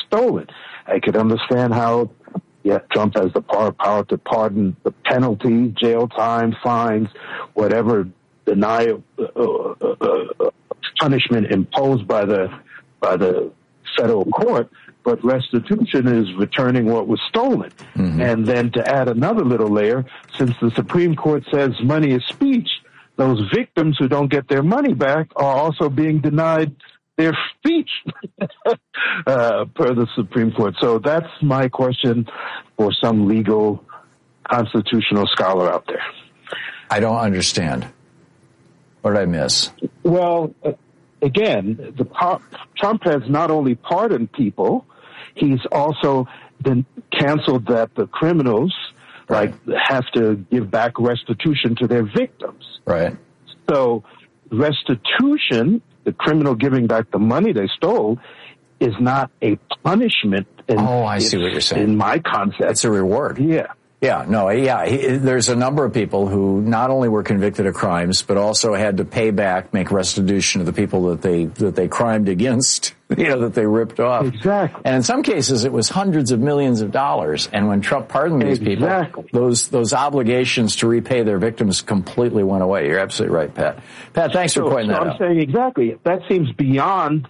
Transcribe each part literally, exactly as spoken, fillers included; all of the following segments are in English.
stolen. I could understand how, yeah, Trump has the power, power to pardon the penalty, jail time, fines, whatever denial, uh, uh, uh, punishment imposed by the by the federal court. But restitution is returning what was stolen. Mm-hmm. And then to add another little layer, since the Supreme Court says money is speech, those victims who don't get their money back are also being denied their speech uh, per the Supreme Court. So that's my question for some legal constitutional scholar out there. I don't understand. What did I miss? Well, uh, again, the Trump has not only pardoned people, he's also been canceled that the criminals right. like have to give back restitution to their victims. Right. So restitution, the criminal giving back the money they stole, is not a punishment. In, oh, I see what you're saying. In my concept, it's a reward. Yeah. Yeah, no, yeah. He, there's a number of people who not only were convicted of crimes, but also had to pay back, make restitution to the people that they that they crimed against, you know, that they ripped off. Exactly. And in some cases, it was hundreds of millions of dollars. And when Trump pardoned these exactly. people, those those obligations to repay their victims completely went away. You're absolutely right, Pat. Pat, thanks so, for pointing so that I'm out. I'm saying exactly. That seems beyond.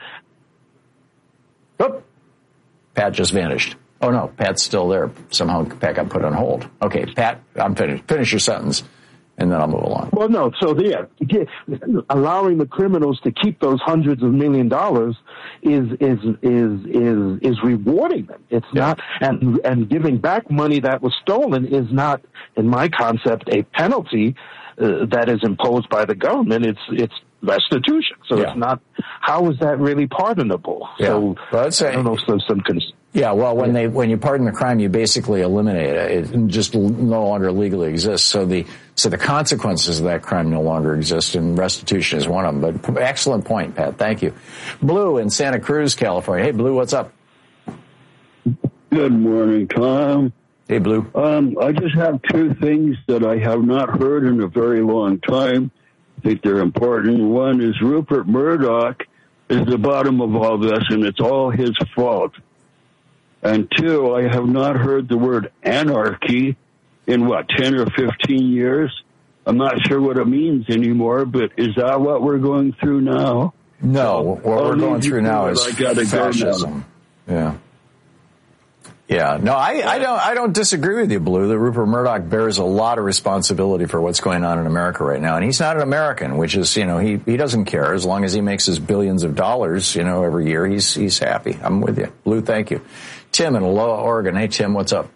Oh, Pat just vanished. Oh, no, Pat's still there. Somehow Pat got put on hold. Okay, Pat, I'm finished. Finish your sentence, and then I'll move along. Well, no, so yeah, allowing the criminals to keep those hundreds of million dollars is is is is is rewarding them. It's yeah. not, and and giving back money that was stolen is not, in my concept, a penalty uh, that is imposed by the government. It's it's restitution. So yeah. it's not. How is that really pardonable? Yeah. So well, I'd say, I don't know if there's some. Cons- Yeah, well, when they when you pardon the crime, you basically eliminate it. It just no longer legally exists. So the so the consequences of that crime no longer exist, and restitution is one of them. But excellent point, Pat. Thank you. Blue in Santa Cruz, California. Hey, Blue, what's up? Good morning, Tom. Hey, Blue. Um, I just have two things that I have not heard in a very long time. I think they're important. One is Rupert Murdoch is the bottom of all this, and it's all his fault. And two, I have not heard the word anarchy in, what, ten or fifteen years? I'm not sure what it means anymore, but is that what we're going through now? No, what we're going through now is fascism. Go yeah. Yeah. No, I, I don't I don't disagree with you, Blue, that Rupert Murdoch bears a lot of responsibility for what's going on in America right now. And he's not an American, which is, you know, he, he doesn't care. As long as he makes his billions of dollars, you know, every year, he's he's happy. I'm with you. Blue, thank you. Tim in Aloha, Oregon. Hey, Tim, what's up?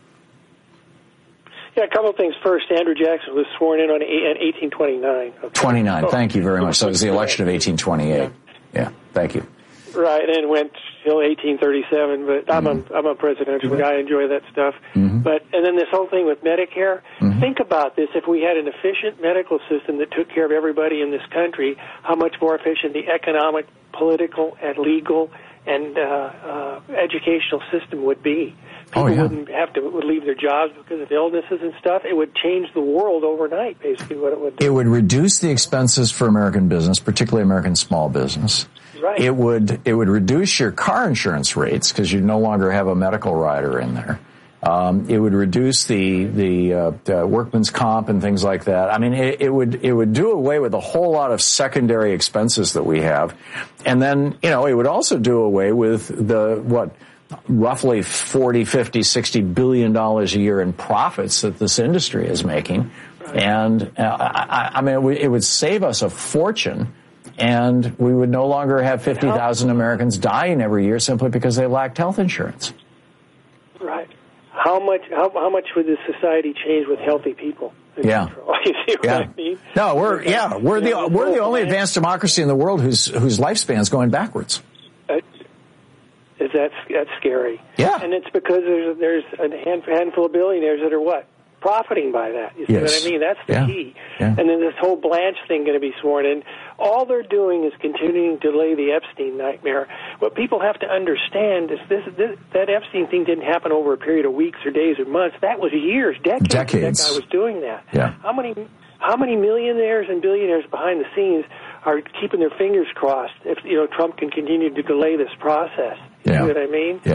Yeah, a couple of things. First, Andrew Jackson was sworn in on eighteen twenty-nine. Okay. twenty-nine, thank you very much. So it was the election of eighteen twenty-eight. Yeah, yeah thank you. Right, and went till eighteen thirty-seven, but I'm mm-hmm. a I'm a presidential guy. I enjoy that stuff. Mm-hmm. But and then this whole thing with Medicare. Mm-hmm. Think about this: if we had an efficient medical system that took care of everybody in this country, how much more efficient the economic, political, and legal and uh, uh, educational system would be. People oh, yeah. wouldn't have to would leave their jobs because of illnesses and stuff. It would change the world overnight, basically, what it would do. It would reduce the expenses for American business, particularly American small business. Right. It would it would reduce your car insurance rates because you'd no longer have a medical rider in there. Um, it would reduce the the, uh, the workman's comp and things like that. I mean, it, it would it would do away with a whole lot of secondary expenses that we have, and then you know it would also do away with the what roughly forty, fifty, sixty billion dollars a year in profits that this industry is making, and uh, I, I mean it would, it would save us a fortune. And we would no longer have fifty thousand Americans dying every year simply because they lacked health insurance. Right. How much how, how much would this society change with healthy people? Yeah. You see what yeah. I mean? No, we're yeah, we're the yeah, we're the only advanced democracy in the world whose whose lifespan is going backwards. Uh, is that that's scary? Yeah. And it's because there's there's a hand, handful of billionaires that are what? Profiting by that. You see yes. what I mean? That's the yeah. key. Yeah. And then this whole Blanche thing going to be sworn in. All they're doing is continuing to delay the Epstein nightmare. What people have to understand is this, this that Epstein thing didn't happen over a period of weeks or days or months. That was years, decades. Decades. That guy was doing that. Yeah. How many how many millionaires and billionaires behind the scenes are keeping their fingers crossed if you know Trump can continue to delay this process? You yeah. see what I mean? Yeah.